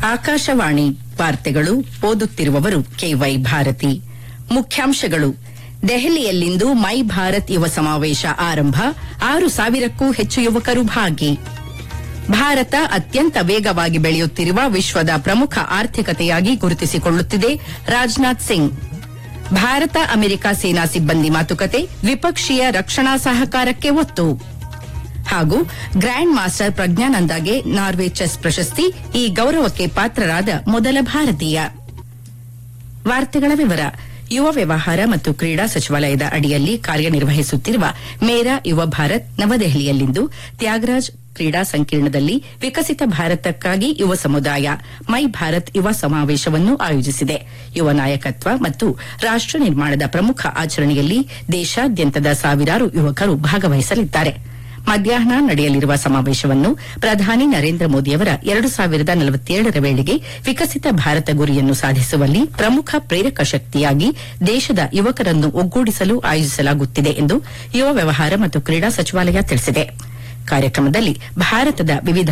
ಆಕಾಶವಾಣಿ ವಾರ್ತೆಗಳು ಓದುತ್ತಿರುವವರು ಕೆವೈ ಭಾರತಿ. ಮುಖ್ಯಾಂಶಗಳು. ದೆಹಲಿಯಲ್ಲಿಂದು ಮೈ ಭಾರತ್ ಯುವ ಸಮಾವೇಶ ಆರಂಭ, 6,000ಕ್ಕೂ ಹೆಚ್ಚು ಯುವಕರು ಭಾಗಿ. ಭಾರತ ಅತ್ಯಂತ ವೇಗವಾಗಿ ಬೆಳೆಯುತ್ತಿರುವ ವಿಶ್ವದ ಪ್ರಮುಖ ಆರ್ಥಿಕತೆಯಾಗಿ ಗುರುತಿಸಿಕೊಳ್ಳುತ್ತಿದೆ, ರಾಜನಾಥ್ ಸಿಂಗ್. ಭಾರತ ಅಮೆರಿಕ ಸೇನಾ ಸಿಬ್ಬಂದಿ ಮಾತುಕತೆ, ದ್ವಿಪಕ್ಷೀಯ ರಕ್ಷಣಾ ಸಹಕಾರಕ್ಕೆ ಒತ್ತು. ಹಾಗೂ ಗ್ರ್ಯಾಂಡ್ ಮಾಸ್ಟರ್ ಪ್ರಜ್ಞಾನಂದಾಗೆ ನಾರ್ವೆ ಚೆಸ್ ಪ್ರಶಸ್ತಿ, ಈ ಗೌರವಕ್ಕೆ ಪಾತ್ರರಾದ ಮೊದಲ ಭಾರತೀಯ. ವಾರ್ತೆಗಳ ವಿವರ. ಯುವ ವ್ಯವಹಾರ ಮತ್ತು ಕ್ರೀಡಾ ಸಚಿವಾಲಯದ ಅಡಿಯಲ್ಲಿ ಕಾರ್ಯನಿರ್ವಹಿಸುತ್ತಿರುವ ಮೇರಾ ಯುವ ಭಾರತ್ ನವದೆಹಲಿಯಲ್ಲಿಂದು ತ್ಯಾಗರಾಜ್ ಕ್ರೀಡಾ ಸಂಕೀರ್ಣದಲ್ಲಿ ವಿಕಸಿತ ಭಾರತಕ್ಕಾಗಿ ಯುವ ಸಮುದಾಯ ಮೈ ಭಾರತ್ ಯುವ ಸಮಾವೇಶವನ್ನು ಆಯೋಜಿಸಿದೆ. ಯುವ ನಾಯಕತ್ವ ಮತ್ತು ರಾಷ್ಟ ನಿರ್ಮಾಣದ ಪ್ರಮುಖ ಆಚರಣೆಯಲ್ಲಿ ದೇಶಾದ್ಯಂತದ ಸಾವಿರಾರು ಯುವಕರು ಭಾಗವಹಿಸಲಿದ್ದಾರೆ. ಮಧ್ಯಾಹ್ನ ನಡೆಯಲಿರುವ ಸಮಾವೇಶವನ್ನು ಪ್ರಧಾನಿ ನರೇಂದ್ರ ಮೋದಿಯವರ 2047ರ ವೇಳೆಗೆ ವಿಕಸಿತ ಭಾರತ ಗುರಿಯನ್ನು ಸಾಧಿಸುವಲ್ಲಿ ಪ್ರಮುಖ ಪ್ರೇರಕ ಶಕ್ತಿಯಾಗಿ ದೇಶದ ಯುವಕರನ್ನು ಒಗ್ಗೂಡಿಸಲು ಆಯೋಜಿಸಲಾಗುತ್ತಿದೆ ಎಂದು ಯುವ ವ್ಯವಹಾರ ಮತ್ತು ಕ್ರೀಡಾ ಸಚಿವಾಲಯ ತಿಳಿಸಿದೆ. ಕಾರ್ಯಕ್ರಮದಲ್ಲಿ ಭಾರತದ ವಿವಿಧ